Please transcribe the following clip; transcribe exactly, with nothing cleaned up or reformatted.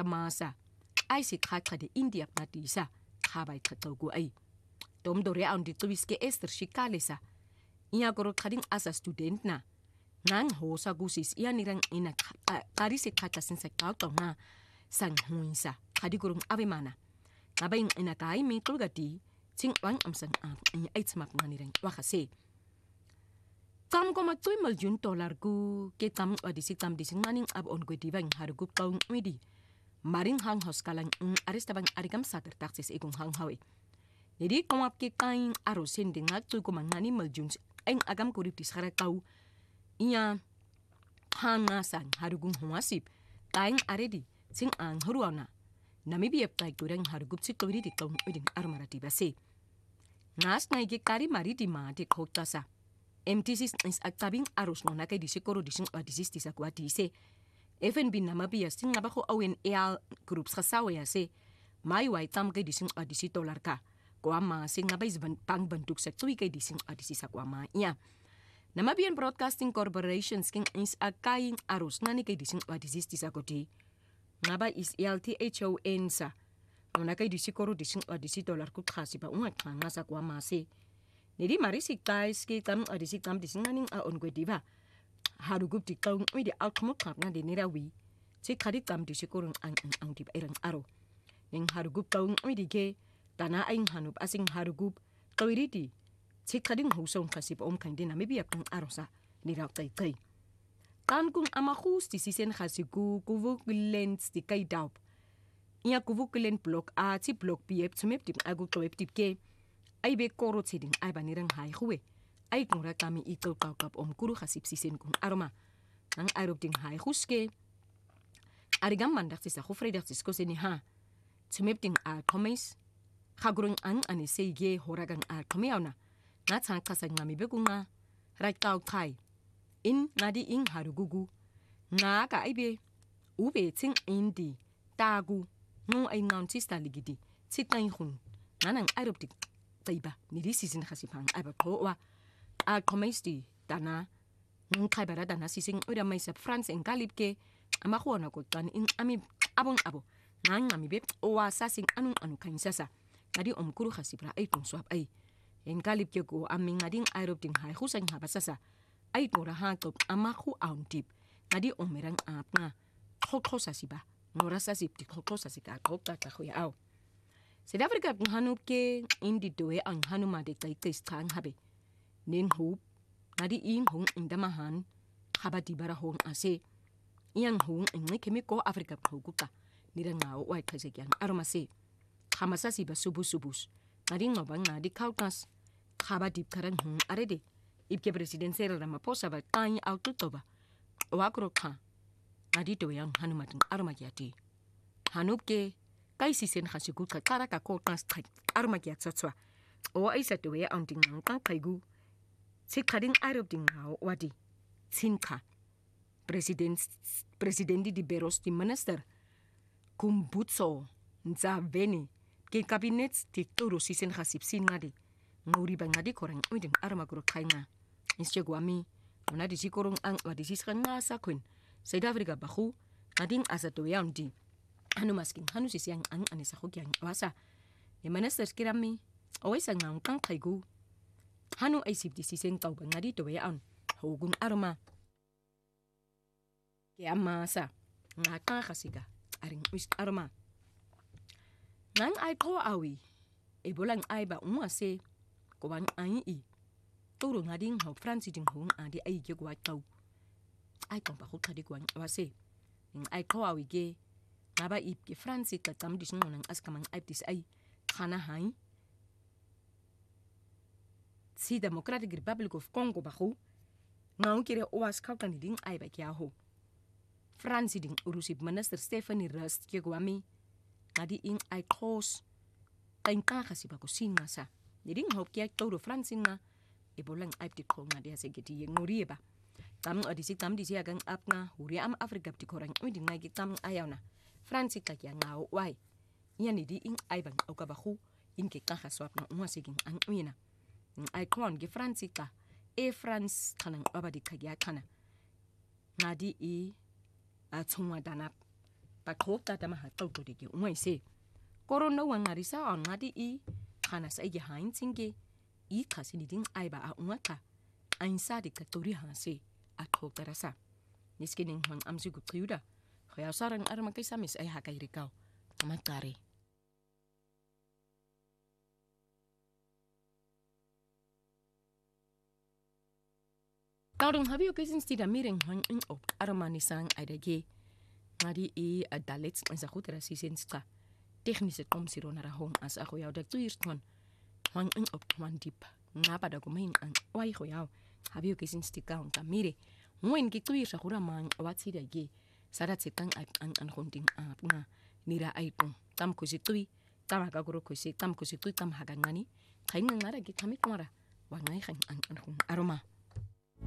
masa ai si kha kha de India na tisa kha bai kha to gu ai tom dore an di tuiske Esther shikalesa ia goro khading asa student na ngang ho sa gusis ia nirang ina kari se kha tasin sa ka to na sang huisa khadi gurung ave mana ngabaing ina kai mi tulgati ching wang amsang a ai tsmak ngani reng wa khase kam ko ma tui mal jun dollar gu ke kam adisi kam dising maning ab on go divang harugup taung midi maring hang hoskalang arista bang arigam sater taxes igong hang hawi nidi komap ke kain aro sending at tui ko mangani mal jun eng agam kurip disara tau iya hanga sang harugung huasip kain aredi sing ang huruana Namibia tai kurang harugup sikori di taung uding armarati base nas nai ke kari mari di ma de kotasa M T C is aktabing arus no nakay di sikoro di sing adisi di sakwa di se F N B Namibia sing abajo awen eal groups kasawa ya se mai wai tam kay di sing adisi dolar ka kwa ma sing ngabay pang bantuk sa tui kay di sing adisi sakwa ma iya Namibian Broadcasting Corporation king is akaing arus nani kay di sing adisi di sakoti ngaba is L T H O N sa no nakay di sikoro di sing adisi dolar ku khasi ba unga nga sakwa ma se Nidi marisik tais ki tam adisik tam disinganing a on diva harugup di taung mi di outmo kap na di nirawi si kadi tam disikurung ang ang ang di irang aro ning harugup taung mi di ke tana aing hanup asing harugup kawiriti si kading husong kasip om kan di Namibia kang arosa niraw tay tay kan kung amahus di sisen khasigu kuvuk lens di kay daup iya kuvuk len blok a ti blok piep tumep tip agu kawep tip ke ay be koro tiding ay banirang hay huwe ay kung kami ikaw kap om kuru khasip sisen kung aroma ang aerob ding hay huske arigam mandak sa khufre dak sisko seni ha tumep ding al komes khagurung ang ani sege horagang al komeona na tsan kasang ngami be kunga right kaw kai in ngadi ing harugugu nga ka ay be ube ting indi tagu no ay ngaun sista ligidi sitay hun nanang aerob ding Taiba nidi sisin khasipang ay bato wa a komesti dana nung kaibara dana sising udah may sa France en galip ke ama ko na ko tan in ami abong abo nang ami be o wa sasing anung anu kan sasa ngadi om kuru khasipra ay tung swap ay en galip ke ko aming ngading aerob ding hay khusang haba sasa ay tora ha top ama ko aun tip ngadi om merang ap nga khokho sasiba ngora sasip ti khokho sasika khokta ta khoya aw South Africa kung hanup ke indi doe ang hanuma de tay kay strang habe nen hoop ngadi ing hong indamahan haba di bara hong ase iyang hong ngi kemiko Africa khoguka nirangao wai khasekyang aromase khamasa siba subus subus ngadi ngobang ngadi kaukas haba dip karang hong arede ibke president Cyril Ramaphosa ba tany autotoba wakro kha ngadi doe ang hanuma ding aromagyati hanup ke Kay sisen khasigut ka kara ka ko tas thai arma kya tsatswa o ai sa tuwe ang ding nang kang kaigu si khading arob ding ngao wadi sinka president presidenti di beros di minister kumbutso nzaveni ke cabinet ti toro sisen khasip sin ngadi nguri ba ngadi korang uding arma gro khainga ische gwami ona di sikorong ang wadi siskan nga sa kun South Africa bahu ading asa tuwe ang di Hanu masking hanu sisiang ang anisa khogyang wasa ni minister kirami always ang ang kang kaigu hanu ay sip di siseng tau ba ngadi to an hogun aroma ke amasa nga ka khasiga aring wis aroma nang ay ko awi e bolang ay ba umase ko bang ai i turu ngading ho France ding hong adi ay ge gwa tau ay kong ba khotha di gwang wase ning ay ko awi ge Naba ip ke France ka tam dis nang askamang ip dis ay khana hai si Democratic Republic of Congo bahu ngau kire oas kautan ding ay ba kya ho France ding urusib minister Stephanie Rust ke gwami ngadi ing ay close tain ka khasi ba ko singa sa ding hop kya toro France nga e bolang ip di ko ngadi ase geti ye ngori ba tam adisi tam disi agang ap nga huri am Africa di korang udi ngai tam ayawna France ka kya ngao wai yani di ing ay bang au ka bahu in ke ka khaswap na umwa siging ang uina ay kon ge France ka e France kanang abadi ka kya kana ngadi i a chungwa danap baqhubta tamahaxoxo dike ungayise korono wangarisa anqadi I khana sa ige hainsinge I khasini ding aiba a ungaqa ainsadi qatori hase aqhoqerasa niskening hang amsi guqiyuda khaya sarang armakisa mis ay hakairikau amaqari Kaudung habi okesin stida miring hang in op armanisang aidage ngadi I adalets sa khutera sisenska technische komsiro na rahong as ako yaw dak tuirton hang in op mandip ngapa da kumain ang wai khoyaw habi okesin stika on kamire ngwen ki tuir sa khura mang watsi dage sarat sekang ang an khonding apna nira aipon tam kusi tui tam ka guru kusi tam kusi tui tam hagangani khain ngara ki khamik mara wangai khang an an aroma